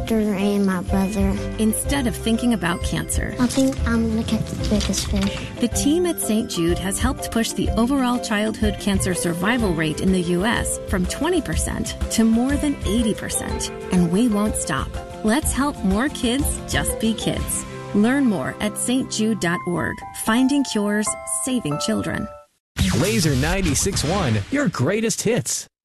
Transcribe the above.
sister and my brother. Instead of thinking about cancer, I think I'm going to catch the biggest fish. The team at St. Jude has helped push the overall childhood cancer survival rate in the U.S. from 20% to more than 80%. And we won't stop. Let's help more kids just be kids. Learn more at stjude.org. Finding cures, saving children. Laser 96.1, your greatest hits.